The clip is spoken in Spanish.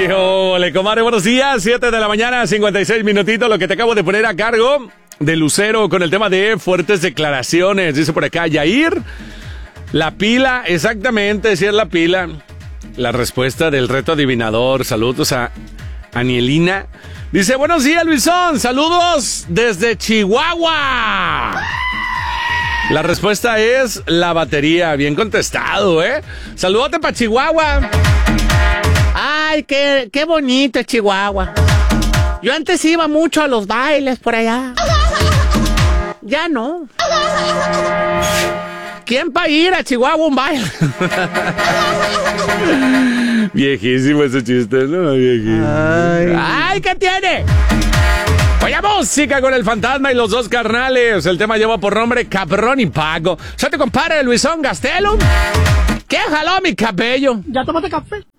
¡Qué ole, comadre! Buenos días, 7 de la mañana, 56 minutitos. Lo que te acabo de poner a cargo de Lucero con el tema de fuertes declaraciones. Dice por acá, Yair, la pila, exactamente, sí es la pila. La respuesta del reto adivinador. Saludos a Anielina. Dice, buenos días, Luisón. Saludos desde Chihuahua. La respuesta es la batería. Bien contestado, ¿eh? Saludote para Chihuahua. Ay, qué bonito es Chihuahua. Yo antes iba mucho a los bailes por allá. Ya no. ¿Quién va a ir a Chihuahua a un baile? Viejísimo ese chiste, ¿no? Viejísimo. Ay, ¿qué tiene? Oye, música con el fantasma y los dos carnales. El tema lleva por nombre Cabrón y Pago. ¿Se te compara Luisón Gastelum? ¿Qué jaló mi cabello? ¿Ya tomaste café?